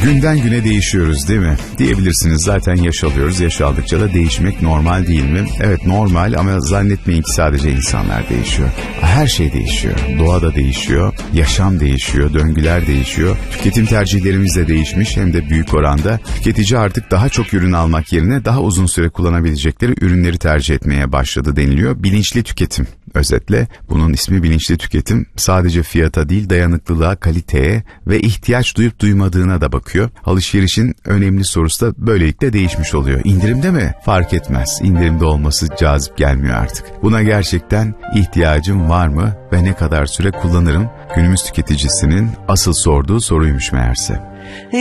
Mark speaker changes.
Speaker 1: Günden güne değişiyoruz değil mi? Diyebilirsiniz, zaten yaş alıyoruz. Yaş aldıkça da değişmek normal değil mi? Evet, normal, ama zannetmeyin ki sadece insanlar değişiyor. Her şey değişiyor. Doğa da değişiyor. Yaşam değişiyor. Döngüler değişiyor. Tüketim tercihlerimiz de değişmiş, hem de büyük oranda. Tüketici artık daha çok ürün almak yerine daha uzun süre kullanabilecekleri ürünleri tercih etmeye başladı deniliyor. Bilinçli tüketim. Özetle bunun ismi bilinçli tüketim. Sadece fiyata değil, dayanıklılığa, kaliteye ve ihtiyaç duyup duymadığına da bakıyor. Alışverişin önemli sorusu da böylelikle değişmiş oluyor. İndirimde mi? Fark etmez. İndirimde olması cazip gelmiyor artık. Buna gerçekten ihtiyacım var mı ve ne kadar süre kullanırım? Günümüz tüketicisinin asıl sorduğu soruymuş meğerse.